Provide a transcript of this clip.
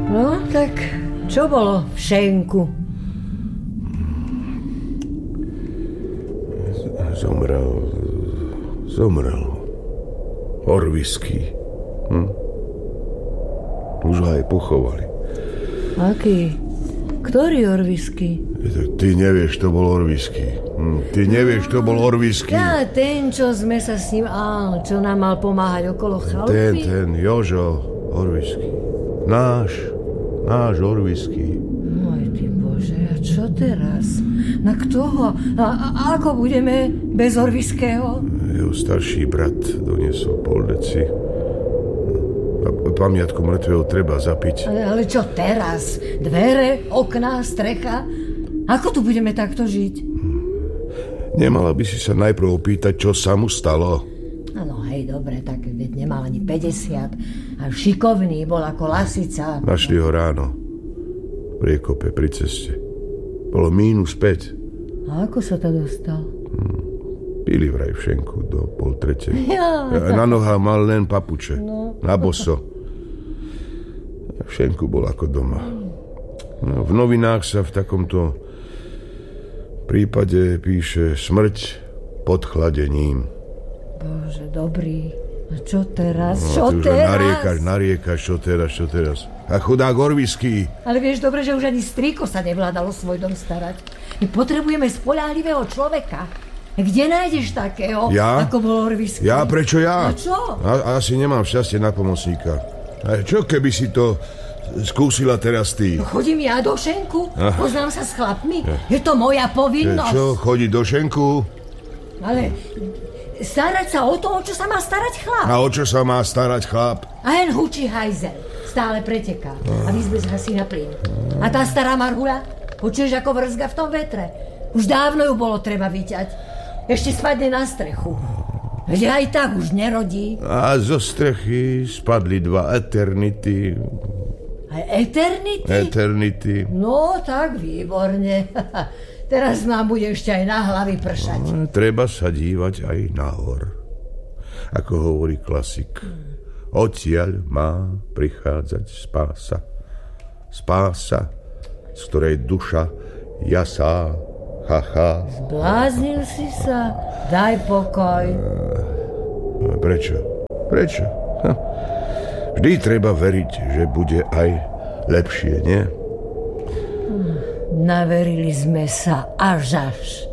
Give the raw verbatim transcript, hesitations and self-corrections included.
No, tak čo bolo v šenku? Zomrel. Zomrel. Orviský. Hm? Už ho aj pochovali. Aký? Ktorý Orviský? Ty nevieš, to bol Orviský. Hm. Ty nevieš, to bol Orviský. Ja, ten, čo sme sa s ním... Áno, čo nám mal pomáhať okolo chalupy? Ten, ten, Jožo Orviský. Náš, náš Orviský. Môj ty Bože, a čo teraz? Na kto ho? A, a ako budeme bez Orviského? Jeho starší brat doniesol pol deci. Pamiatku mŕtvého treba zapiť. Ale, ale čo teraz? Dvere, okná, strecha? Ako tu budeme takto žiť? Nemala by si sa najprv opýtať, čo sa mu stalo? Áno, hej, dobre, tak veď nemal ani päťdesiat. A šikovný bol ako lasica. Našli ho ráno. V priekope pri ceste. Bolo mínus päť. A ako sa to dostal? Hmm. Pili vraj v šenku do pol tretej. Ja, Na nohách mal len papuče. No. Na boso. V šenku bol ako doma. No, v novinách sa v takomto prípade píše smrť pod chladením. Bože, dobrý. A čo teraz? No, čo ty už teraz? Nariekaš, nariekaš, čo teraz, čo teraz. A chudák Orviský. Ale vieš dobre, že už ani strýko sa nevládalo svoj dom starať. My potrebujeme spoľahlivého človeka. Kde nájdeš takého, ja? ako bol Orviský? Ja? Prečo ja? A čo? A, asi nemám šťastie na pomocníka. A čo keby si to skúsila teraz ty? No, chodím ja do šenku, Aha. poznám sa s chlapmi. Je to moja povinnosť. Čo, chodiť do šenku? Ale starať sa o to, o čo sa má starať chlap. A o čo sa má starať chlap? A hen hučí hajzel. Stále preteká. A v izbe zhasí na plyn. A tá stará marhula, počuješ ako vrzga v tom vetre. Už dávno ju bolo treba vyťať. Ešte spadne na strechu. Veď aj tak už nerodí. A zo strechy spadli dva Eternity. Aj Eternity? Eternity. No, tak výborne. Teraz nám bude ešte aj na hlavy pršať. No, treba sa dívať aj nahor. Ako hovorí klasik. Odtiaľ má prichádzať spása. Spása, z ktorej duša jasá. Ha, ha. Zbláznil si sa? Daj pokoj. Prečo? Prečo? Ha. Vždy treba veriť, že bude aj lepšie, nie? Naverili sme sa až až.